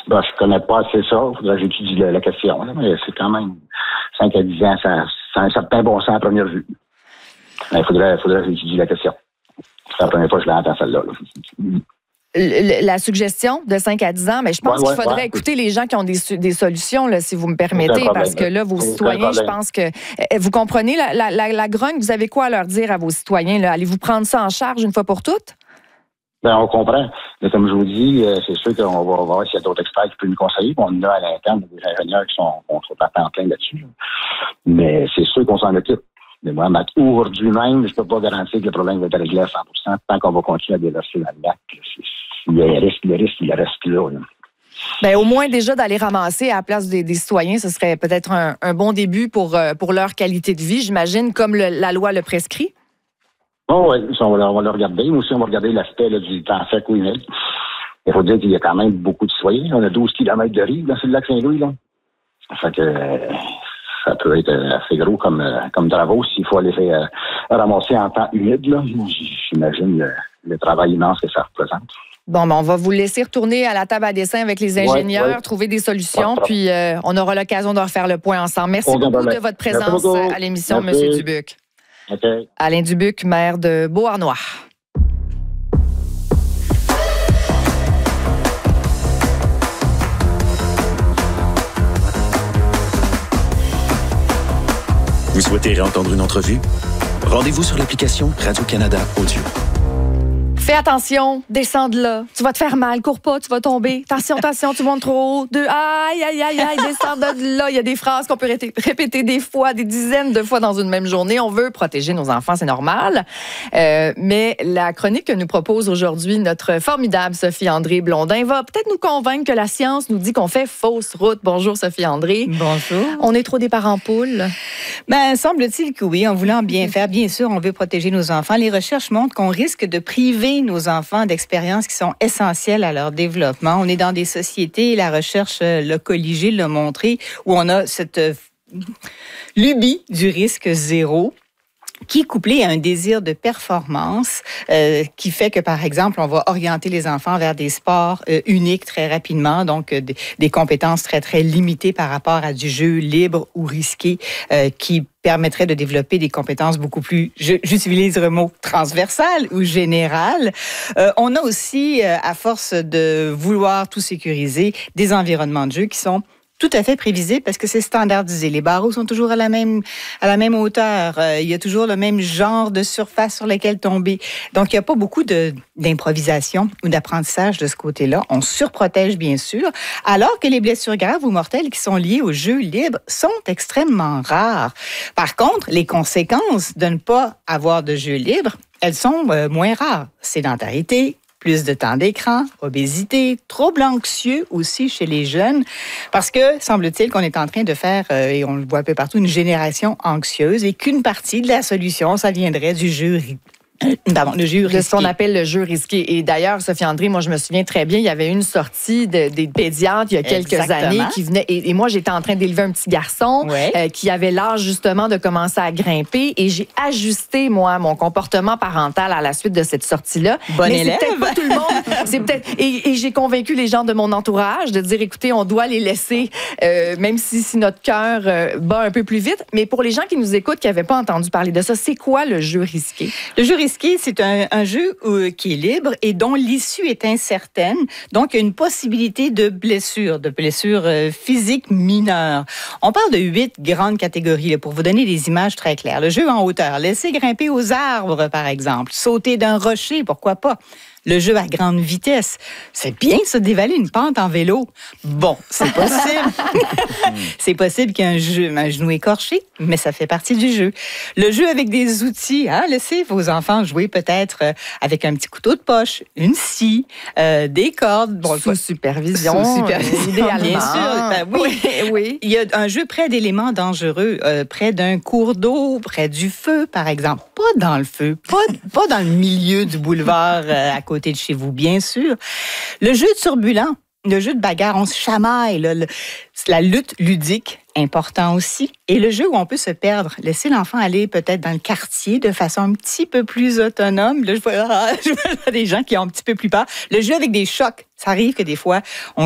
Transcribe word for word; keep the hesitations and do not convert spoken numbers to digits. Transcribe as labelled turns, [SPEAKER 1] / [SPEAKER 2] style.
[SPEAKER 1] Ben, je connais pas assez ça. Faudrait que j'étudie la, la question. Là, mais c'est quand même cinq à dix ans, ça, ça a un certain bon sens à première vue. Il faudrait, faudrait que j'étudie la question. C'est la première fois que je l'entends, celle-là. Là.
[SPEAKER 2] Le, la suggestion de cinq à dix ans, mais je pense
[SPEAKER 1] ouais,
[SPEAKER 2] qu'il faudrait
[SPEAKER 1] ouais.
[SPEAKER 2] écouter les gens qui ont des, des solutions, là, si vous me permettez, parce que là, vos citoyens, je pense que... Vous comprenez la, la, la, la grogne? Vous avez quoi à leur dire à vos citoyens? Là? Allez-vous prendre ça en charge une fois pour toutes?
[SPEAKER 1] Ben, on comprend. Mais comme je vous dis, c'est sûr qu'on va voir s'il y a d'autres experts qui peuvent nous conseiller. On a à l'interne des ingénieurs qui sont contre en plein là-dessus. Là. Mais c'est sûr qu'on s'en occupe. Mais moi, aujourd'hui même, je ne peux pas garantir que le problème va être réglé à cent pour cent tant qu'on va continuer à déverser dans le lac. Il y a un risque, le risque, il reste là. là.
[SPEAKER 2] Bien, au moins, déjà, d'aller ramasser à la place des, des citoyens, ce serait peut-être un, un bon début pour, pour leur qualité de vie, j'imagine, comme le, la loi le prescrit.
[SPEAKER 1] Oh, oui, on va, on va le regarder. Nous aussi, on va regarder l'aspect là, du temps sec ou humide. Il faut dire qu'il y a quand même beaucoup de citoyens. On a douze kilomètres de rive là, sur le lac Saint-Louis. Là. Ça fait que euh, ça peut être assez gros comme, euh, comme travaux s'il faut aller faire, euh, ramasser en temps humide. Là. J'imagine le, le travail immense que ça représente.
[SPEAKER 2] Bon, ben on va vous laisser retourner à la table à dessin avec les ingénieurs, ouais, ouais. trouver des solutions, ouais, puis euh, on aura l'occasion de refaire le point ensemble. Merci on beaucoup de votre présence à l'émission, M. Dubuc.
[SPEAKER 1] Okay.
[SPEAKER 2] Alain Dubuc, maire de Beauharnois.
[SPEAKER 3] Vous souhaitez réentendre une entrevue? Rendez-vous sur l'application Radio-Canada Audio.
[SPEAKER 2] Fais attention, descends de là. Tu vas te faire mal, cours pas, tu vas tomber. Attention, attention, tu montes trop haut. Deux, aïe, aïe, aïe, aïe, descends de là. Il y a des phrases qu'on peut ré- répéter des fois, des dizaines de fois dans une même journée. On veut protéger nos enfants, c'est normal. Euh, mais la chronique que nous propose aujourd'hui notre formidable Sophie André Blondin va peut-être nous convaincre que la science nous dit qu'on fait fausse route. Bonjour Sophie André.
[SPEAKER 4] Bonjour.
[SPEAKER 2] On est trop des parents poules?
[SPEAKER 4] Ben, semble-t-il que oui, en voulant bien faire. Bien sûr, on veut protéger nos enfants. Les recherches montrent qu'on risque de priver nos enfants d'expériences qui sont essentielles à leur développement. On est dans des sociétés, la recherche l'a colligé, l'a montré, où on a cette euh, lubie du risque zéro, qui est couplé à un désir de performance euh, qui fait que, par exemple, on va orienter les enfants vers des sports euh, uniques très rapidement, donc euh, des, des compétences très, très limitées par rapport à du jeu libre ou risqué euh, qui permettrait de développer des compétences beaucoup plus, j'utilise le mot, transversales ou générales. Euh, on a aussi, euh, à force de vouloir tout sécuriser, des environnements de jeu qui sont tout à fait prévisible parce que c'est standardisé. Les barreaux sont toujours à la même, à la même hauteur. Euh, il y a toujours le même genre de surface sur lesquelles tomber. Donc, il n'y a pas beaucoup de, d'improvisation ou d'apprentissage de ce côté-là. On surprotège, bien sûr, alors que les blessures graves ou mortelles qui sont liées au jeu libre sont extrêmement rares. Par contre, les conséquences de ne pas avoir de jeu libre, elles sont euh, moins rares. Sédentarité, plus de temps d'écran, obésité, troubles anxieux aussi chez les jeunes, parce que semble-t-il qu'on est en train de faire, euh, et on le voit un peu partout, une génération anxieuse et qu'une partie de la solution, ça viendrait du jeu Pardon, le jeu risqué.
[SPEAKER 2] De ce qu'on appelle le jeu risqué. Et d'ailleurs, Sophie André, moi, je me souviens très bien, il y avait une sortie de, des pédiatres il y a quelques Exactement. années qui venait. Et, et moi, j'étais en train d'élever un petit garçon ouais. euh, qui avait l'âge justement de commencer à grimper. Et j'ai ajusté, moi, mon comportement parental à la suite de cette sortie-là.
[SPEAKER 4] Bonne
[SPEAKER 2] Mais
[SPEAKER 4] élève.
[SPEAKER 2] c'est peut-être pas tout le monde. C'est peut-être. Et, et j'ai convaincu les gens de mon entourage de dire, écoutez, on doit les laisser, euh, même si, si notre cœur euh, bat un peu plus vite. Mais pour les gens qui nous écoutent, qui n'avaient pas entendu parler de ça, c'est quoi le jeu risqué?
[SPEAKER 4] Le jeu risqué, c'est un, un jeu euh, qui est libre et dont l'issue est incertaine. Donc, il y a une possibilité de blessure, de blessure euh, physique mineure. On parle de huit grandes catégories là, pour vous donner des images très claires. Le jeu en hauteur, laisser grimper aux arbres, par exemple, sauter d'un rocher, pourquoi pas. Le jeu à grande vitesse. C'est bien, ça, dévaler une pente en vélo. Bon, c'est possible. C'est possible qu'il y ait un, jeu, un genou écorché, mais ça fait partie du jeu. Le jeu avec des outils. Hein? Laissez vos enfants jouer peut-être euh, avec un petit couteau de poche, une scie, euh, des cordes.
[SPEAKER 2] Bon, sous supervision.
[SPEAKER 4] Sous supervision,
[SPEAKER 2] idéalement.
[SPEAKER 4] Bien sûr. Ben, oui.
[SPEAKER 2] oui, oui.
[SPEAKER 4] Il y a un jeu près d'éléments dangereux, euh, près d'un cours d'eau, près du feu, par exemple. Pas dans le feu, pas, pas dans le milieu du boulevard euh, à côté de chez vous, bien sûr. Le jeu turbulent, le jeu de bagarre, on se chamaille, là, le, la lutte ludique, important aussi. Et le jeu où on peut se perdre, laisser l'enfant aller peut-être dans le quartier de façon un petit peu plus autonome. Là, je vois, je vois des gens qui ont un petit peu plus peur. Le jeu avec des chocs, ça arrive que des fois, on